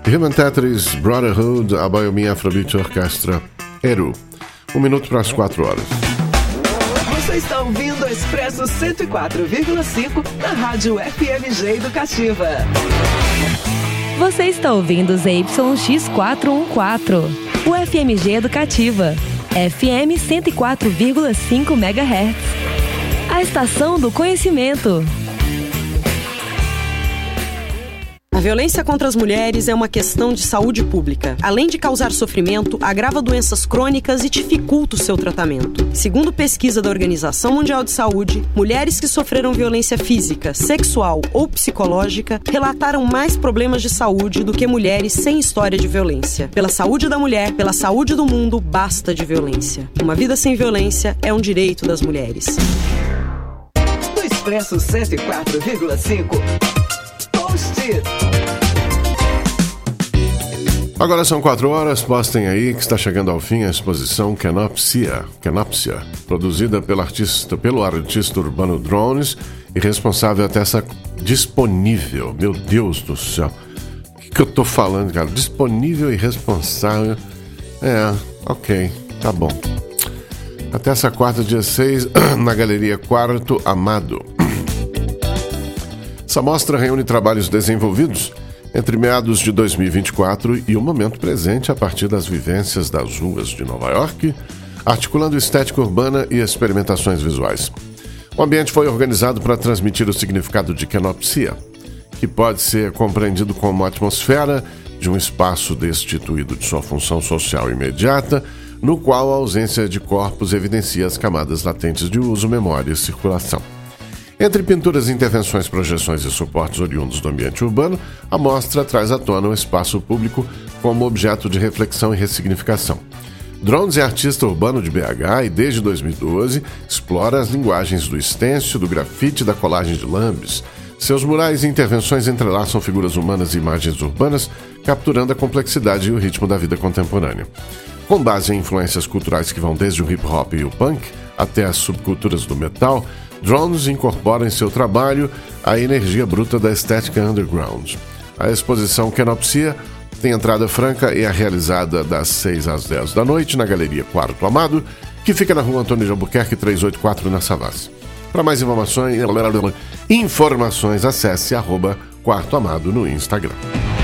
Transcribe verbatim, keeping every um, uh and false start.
Human Tetris, Brotherhood, a Biomin Afrobeat Orquestra, Eru. Um minuto para as quatro horas. Você está ouvindo o Expresso cento e quatro vírgula cinco na Rádio F M G Educativa. Você está ouvindo Z Y X quatrocentos e quatorze, o F M G Educativa, F M cento e quatro vírgula cinco megahertz. A estação do conhecimento. A violência contra as mulheres é uma questão de saúde pública. Além de causar sofrimento, agrava doenças crônicas e dificulta o seu tratamento. Segundo pesquisa da Organização Mundial de Saúde, mulheres que sofreram violência física, sexual ou psicológica relataram mais problemas de saúde do que mulheres sem história de violência. Pela saúde da mulher, pela saúde do mundo, basta de violência. Uma vida sem violência é um direito das mulheres. No Expresso cento e quatro vírgula cinco. Agora são quatro horas, postem aí que está chegando ao fim a exposição Kenopsia, Kenopsia, produzida pelo artista, pelo artista urbano Drones e responsável até essa disponível, meu Deus do céu, o que, que eu tô falando, cara? Disponível e responsável, é, ok, tá bom. Até essa quarta, dia seis, na Galeria Quarto Amado. Essa mostra reúne trabalhos desenvolvidos entre meados de dois mil e vinte e quatro e o momento presente a partir das vivências das ruas de Nova York, articulando estética urbana e experimentações visuais. O ambiente foi organizado para transmitir o significado de kenopsia, que pode ser compreendido como a atmosfera de um espaço destituído de sua função social imediata, no qual a ausência de corpos evidencia as camadas latentes de uso, memória e circulação. Entre pinturas, intervenções, projeções e suportes oriundos do ambiente urbano, a mostra traz à tona o espaço público como objeto de reflexão e ressignificação. Drones é artista urbano de B H e, desde dois mil e doze, explora as linguagens do stencil, do grafite e da colagem de lambes. Seus murais e intervenções entrelaçam figuras humanas e imagens urbanas, capturando a complexidade e o ritmo da vida contemporânea. Com base em influências culturais que vão desde o hip-hop e o punk até as subculturas do metal, Drones incorpora em seu trabalho a energia bruta da estética underground. A exposição Kenopsia tem entrada franca e é realizada das seis às dez da noite na Galeria Quarto Amado, que fica na Rua Antônio de Albuquerque trezentos e oitenta e quatro, na Savassi. Para mais informações, informações acesse arroba Quarto Amado no Instagram.